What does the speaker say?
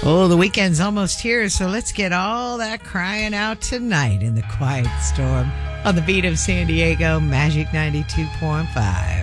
Oh, the weekend's almost here, so let's get all that crying out tonight in the Quiet Storm on the beat of San Diego, Magic 92.5.